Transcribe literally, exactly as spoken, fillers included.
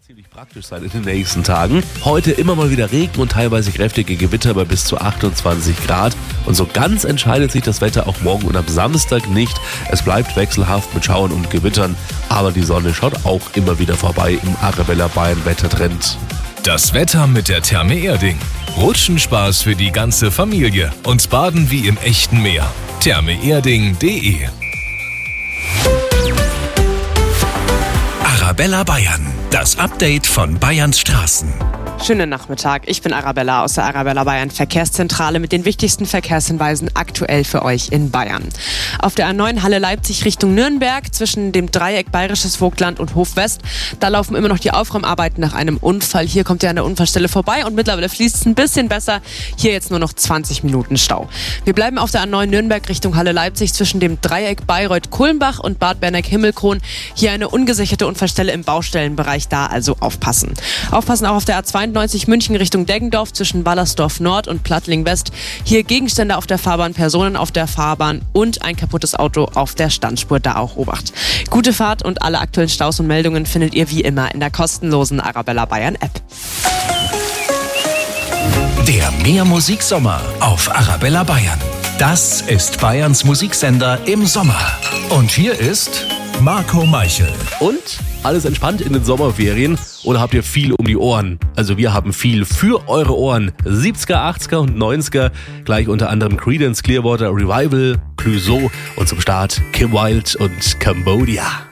ziemlich praktisch sein in den nächsten Tagen. Heute immer mal wieder Regen und teilweise kräftige Gewitter bei bis zu achtundzwanzig Grad. Und so ganz entscheidet sich das Wetter auch morgen und am Samstag nicht. Es bleibt wechselhaft mit Schauern und Gewittern, aber die Sonne schaut auch immer wieder vorbei im Arabella Bayern Wettertrend. Das Wetter mit der Therme Erding. Rutschenspaß für die ganze Familie und Baden wie im echten Meer. therme erding punkt de Arabella Bayern. Das Update von Bayerns Straßen. Schönen Nachmittag, ich bin Arabella aus der Arabella Bayern Verkehrszentrale mit den wichtigsten Verkehrshinweisen aktuell für euch in Bayern. Auf der A neun Halle Leipzig Richtung Nürnberg zwischen dem Dreieck Bayerisches Vogtland und Hof West, da laufen immer noch die Aufräumarbeiten nach einem Unfall. Hier kommt ihr an der Unfallstelle vorbei und mittlerweile fließt es ein bisschen besser. Hier jetzt nur noch zwanzig Minuten Stau. Wir bleiben auf der A neun Nürnberg Richtung Halle Leipzig zwischen dem Dreieck Bayreuth-Kulmbach und Bad Berneck-Himmelkron. Hier eine ungesicherte Unfallstelle im Baustellenbereich, da also aufpassen. Aufpassen auch auf der A zweiundneunzig München Richtung Deggendorf zwischen Wallersdorf Nord und Plattling West. Hier Gegenstände auf der Fahrbahn, Personen auf der Fahrbahn und ein kaputtes Auto auf der Standspur. Da auch Obacht. Gute Fahrt und alle aktuellen Staus und Meldungen findet ihr wie immer in der kostenlosen Arabella Bayern App. Der Meermusiksommer auf Arabella Bayern. Das ist Bayerns Musiksender im Sommer. Und hier ist Marco Meichel. Und alles entspannt in den Sommerferien oder habt ihr viel um die Ohren? Also wir haben viel für eure Ohren. siebziger, achtziger und neunziger, gleich unter anderem Creedence Clearwater Revival, Clouseau und zum Start Kim Wilde und Cambodia.